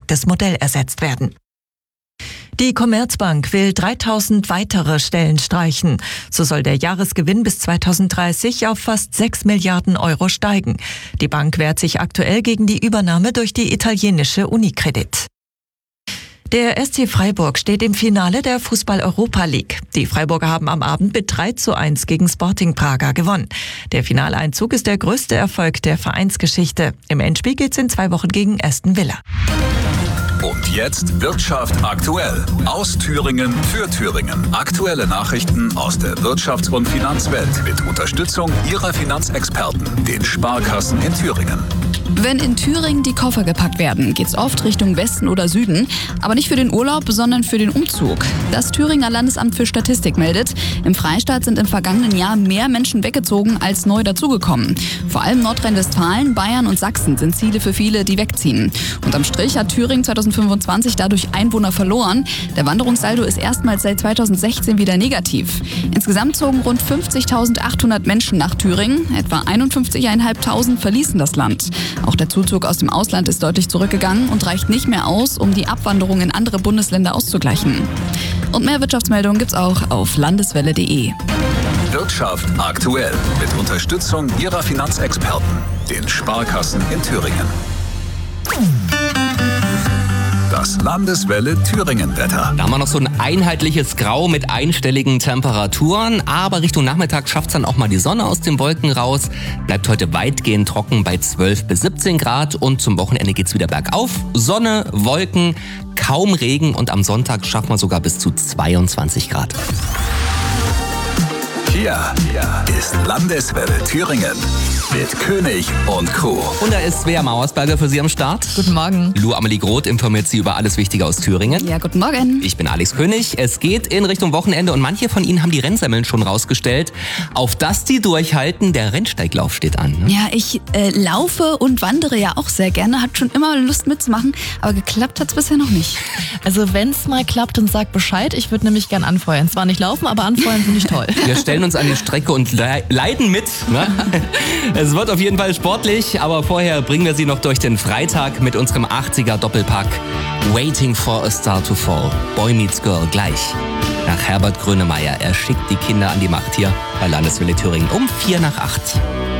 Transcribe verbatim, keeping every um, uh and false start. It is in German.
abgewracktes Modell ersetzt werden. Die Commerzbank will dreitausend weitere Stellen streichen. So soll der Jahresgewinn bis zweitausenddreißig auf fast sechs Milliarden Euro steigen. Die Bank wehrt sich aktuell gegen die Übernahme durch die italienische Unicredit. Der S C Freiburg steht im Finale der Fußball-Europa League. Die Freiburger haben am Abend mit drei zu eins gegen Sporting Braga gewonnen. Der Finaleinzug ist der größte Erfolg der Vereinsgeschichte. Im Endspiel geht's in zwei Wochen gegen Aston Villa. Und jetzt Wirtschaft aktuell. Aus Thüringen für Thüringen. Aktuelle Nachrichten aus der Wirtschafts- und Finanzwelt mit Unterstützung Ihrer Finanzexperten, den Sparkassen in Thüringen. Wenn in Thüringen die Koffer gepackt werden, geht's oft Richtung Westen oder Süden. Aber nicht für den Urlaub, sondern für den Umzug. Das Thüringer Landesamt für Statistik meldet, im Freistaat sind im vergangenen Jahr mehr Menschen weggezogen als neu dazugekommen. Vor allem Nordrhein-Westfalen, Bayern und Sachsen sind Ziele für viele, die wegziehen. Unterm Strich hat Thüringen zweitausendfünfundzwanzig dadurch Einwohner verloren. Der Wanderungssaldo ist erstmals seit zweitausendsechzehn wieder negativ. Insgesamt zogen rund fünfzigtausendachthundert Menschen nach Thüringen. Etwa einundfünfzigtausendfünfhundert verließen das Land. Auch der Zuzug aus dem Ausland ist deutlich zurückgegangen und reicht nicht mehr aus, um die Abwanderung in andere Bundesländer auszugleichen. Und mehr Wirtschaftsmeldungen gibt's auch auf landeswelle punkt de. Wirtschaft aktuell mit Unterstützung Ihrer Finanzexperten, den Sparkassen in Thüringen. Das Landeswelle Thüringen-Wetter. Da haben wir noch so ein einheitliches Grau mit einstelligen Temperaturen, aber Richtung Nachmittag schafft es dann auch mal die Sonne aus den Wolken raus. Bleibt heute weitgehend trocken bei zwölf bis siebzehn Grad und zum Wochenende geht's wieder bergauf. Sonne, Wolken, kaum Regen und am Sonntag schaffen wir sogar bis zu zweiundzwanzig Grad. Hier ist Landeswelle Thüringen mit König und Co. Und da ist Svea Mauersberger für Sie am Start. Guten Morgen. Lou Amelie Groth informiert Sie über alles Wichtige aus Thüringen. Ja, guten Morgen. Ich bin Alex König. Es geht in Richtung Wochenende und manche von Ihnen haben die Rennsemmeln schon rausgestellt. Auf dass die durchhalten, der Rennsteiglauf steht an. Ne? Ja, ich äh, laufe und wandere ja auch sehr gerne. Hat schon immer Lust mitzumachen, aber geklappt hat's bisher noch nicht. Also wenn's mal klappt, dann sag Bescheid. Ich würde nämlich gern anfeuern. Zwar nicht laufen, aber anfeuern finde ich toll. Wir stellen uns an die Strecke und le- leiden mit. Ne? Es wird auf jeden Fall sportlich, aber vorher bringen wir Sie noch durch den Freitag mit unserem achtziger Doppelpack Waiting for a Star to Fall. Boy Meets Girl gleich. Nach Herbert Grönemeyer. Er schickt die Kinder an die Macht hier bei Landeswelle Thüringen um vier nach acht.